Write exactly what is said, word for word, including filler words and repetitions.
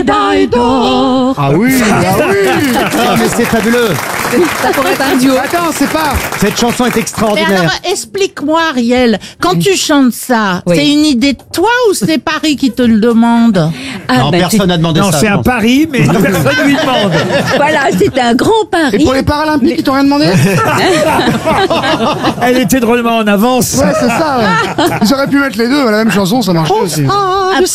médaille d'or. Ah oui, ah oui. Ah, mais c'est fabuleux. Ça pourrait être un duo. Attends, c'est pas... Cette chanson est Mais extraordinaire. alors, explique-moi, Ariel, quand tu chantes ça, Oui. c'est une idée de toi ou c'est Paris qui te le demande? Ah, non, ben, personne n'a demandé Non, ça. c'est je un pense. pari, mais personne lui demande. c'est- Voilà, c'est un grand Et pari. pour les Paralympiques, ils t'ont rien demandé? Elle était drôlement en avance. Ouais, c'est ça, ouais. Ils auraient pu mettre les deux, la même chanson, ça marche aussi. Ah,